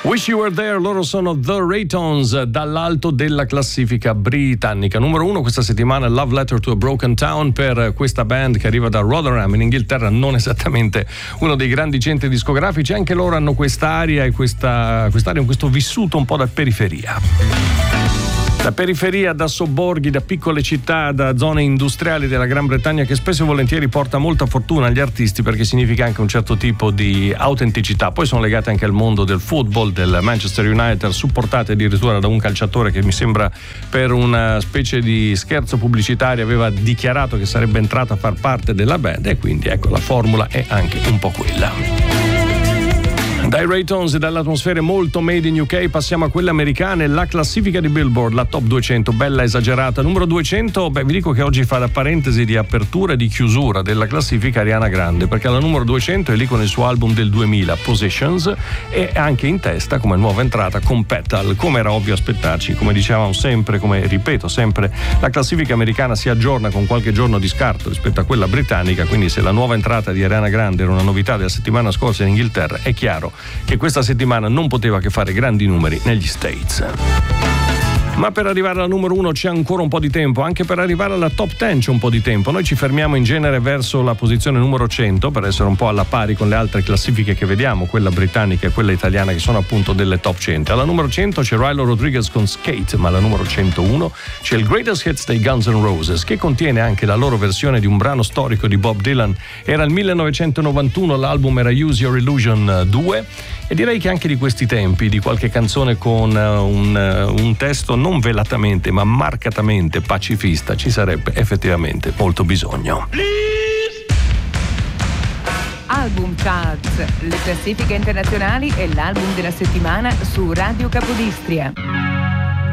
Wish You Were There, loro sono The Raytones, dall'alto della classifica britannica. Numero 1 questa settimana, Love Letter to a Broken Town, per questa band che arriva da Rotherham in Inghilterra, non esattamente uno dei grandi centri discografici. Anche loro hanno quest'aria e quest'aria, questo vissuto un po' da periferia. Da periferia, da sobborghi, da piccole città, da zone industriali della Gran Bretagna, che spesso e volentieri porta molta fortuna agli artisti, perché significa anche un certo tipo di autenticità. Poi sono legate anche al mondo del football, del Manchester United, supportate addirittura da un calciatore che mi sembra, per una specie di scherzo pubblicitario, aveva dichiarato che sarebbe entrato a far parte della band, e quindi ecco, la formula è anche un po' quella. Dai Raytones e dalle atmosfere molto made in UK passiamo a quelle americane. La classifica di Billboard, la top 200, bella esagerata. Numero 200, vi dico che oggi fa da parentesi di apertura e di chiusura della classifica Ariana Grande, perché alla numero 200 è lì con il suo album del 2000, Positions, e anche in testa come nuova entrata con Petal. Come era ovvio aspettarci, come dicevamo sempre, come ripeto sempre, la classifica americana si aggiorna con qualche giorno di scarto rispetto a quella britannica, quindi se la nuova entrata di Ariana Grande era una novità della settimana scorsa in Inghilterra, è chiaro che questa settimana non poteva che fare grandi numeri negli States. Ma per arrivare al numero 1 c'è ancora un po' di tempo, anche per arrivare alla top 10 c'è un po' di tempo. Noi ci fermiamo in genere verso la posizione numero 100 per essere un po' alla pari con le altre classifiche che vediamo, quella britannica e quella italiana, che sono appunto delle top 100. Alla numero 100 c'è Rylo Rodriguez con Skate, ma alla numero 101 c'è il Greatest Hits dei Guns N' Roses, che contiene anche la loro versione di un brano storico di Bob Dylan. Era il 1991, l'album era Use Your Illusion 2, e direi che anche di questi tempi, di qualche canzone con un testo non velatamente ma marcatamente pacifista, ci sarebbe effettivamente molto bisogno. Album Charts, le classifiche internazionali e l'album della settimana su Radio Capodistria.